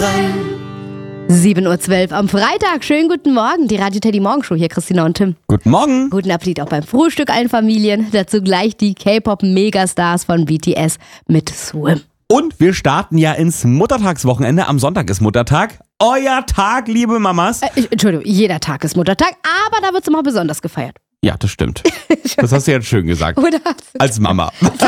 7:12 Uhr am Freitag. Schönen guten Morgen. Die Radio Teddy Morgenshow. Hier Christina und Tim. Guten Morgen. Guten Appetit auch beim Frühstück allen Familien. Dazu gleich die K-Pop-Megastars von BTS mit Swim. Und wir starten ja ins Muttertagswochenende. Am Sonntag ist Muttertag. Euer Tag, liebe Mamas. Entschuldigung, jeder Tag ist Muttertag, aber da wird es immer besonders gefeiert. Ja, das stimmt. Das hast du jetzt schön gesagt. Oder? Als Mama.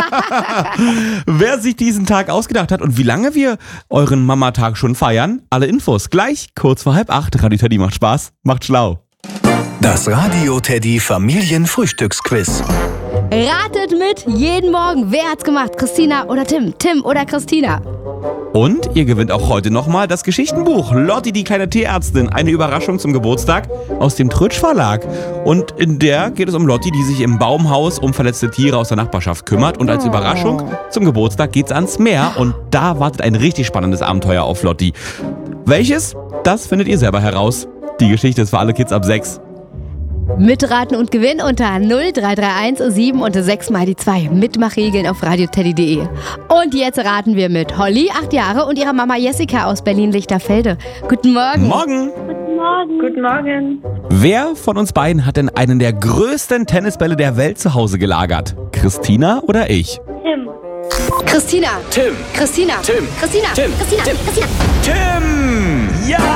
Wer sich diesen Tag ausgedacht hat und wie lange wir euren Mamatag schon feiern, alle Infos gleich kurz vor 7:30. Radio Teddy macht Spaß, macht schlau. Das Radio Teddy Familienfrühstücksquiz. Ratet mit jeden Morgen. Wer hat's gemacht? Christina oder Tim? Tim oder Christina? Und ihr gewinnt auch heute nochmal das Geschichtenbuch Lotti, die kleine Tierärztin. Eine Überraschung zum Geburtstag aus dem Trötsch Verlag. Und in der geht es um Lotti, die sich im Baumhaus um verletzte Tiere aus der Nachbarschaft kümmert. Und als Überraschung zum Geburtstag geht's ans Meer. Und da wartet ein richtig spannendes Abenteuer auf Lotti. Welches? Das findet ihr selber heraus. Die Geschichte ist für alle Kids ab 6. Mitraten und gewinnen unter 0331 7 und 6 mal die 2. Mitmachregeln auf radioteddy.de. Und jetzt raten wir mit Holly, 8 Jahre, und ihrer Mama Jessica aus Berlin-Lichterfelde. Guten Morgen. Morgen. Guten Morgen. Guten Morgen. Wer von uns beiden hat denn einen der größten Tennisbälle der Welt zu Hause gelagert? Christina oder ich? Tim. Christina. Tim. Christina. Tim. Christina. Tim. Christina. Tim. Christina. Tim!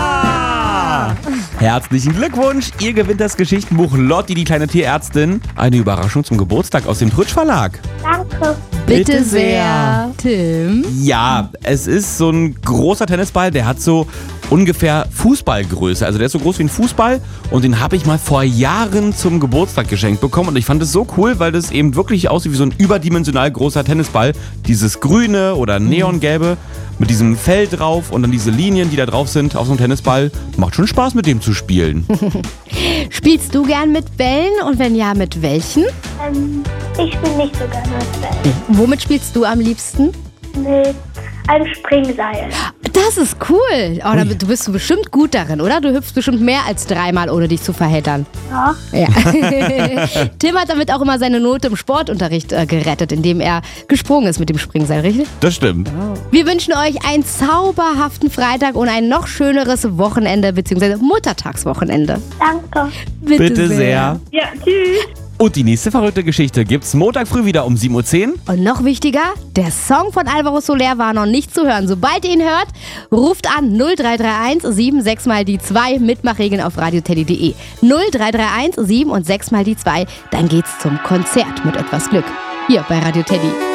Ja! Herzlichen Glückwunsch! Ihr gewinnt das Geschichtenbuch Lotti, die kleine Tierärztin. Eine Überraschung zum Geburtstag aus dem Trötsch Verlag. Danke. Bitte sehr. Tim. Ja, es ist so ein großer Tennisball, der hat so ungefähr Fußballgröße. Also der ist so groß wie ein Fußball und den habe ich mal vor Jahren zum Geburtstag geschenkt bekommen. Und ich fand es so cool, weil das eben wirklich aussieht wie so ein überdimensional großer Tennisball. Dieses grüne oder neongelbe mit diesem Fell drauf und dann diese Linien, die da drauf sind auf so einem Tennisball. Macht schon Spaß, mit dem zu spielen. Spielst du gern mit Bällen und wenn ja, mit welchen? Ich spiele nicht so gerne mit Bällen. Womit spielst du am liebsten? Mit einem Springseil. Das ist cool. Oh, du bist bestimmt gut darin, oder? Du hüpfst bestimmt mehr als 3-mal, ohne dich zu verheddern. Ja. Ja. Tim hat damit auch immer seine Note im Sportunterricht gerettet, indem er gesprungen ist mit dem Springseil, richtig? Das stimmt. Wir wünschen euch einen zauberhaften Freitag und ein noch schöneres Wochenende, beziehungsweise Muttertagswochenende. Danke. Bitte sehr. Ja, tschüss. Und die nächste verrückte Geschichte gibt's Montag früh wieder um 7:10 Uhr. Und noch wichtiger, der Song von Alvaro Soler war noch nicht zu hören. Sobald ihr ihn hört, ruft an 0331 7 6 mal die 2. Mitmachregeln auf radioteddy.de. 0331 7 und 6 mal die 2. Dann geht's zum Konzert mit etwas Glück. Hier bei Radio Teddy.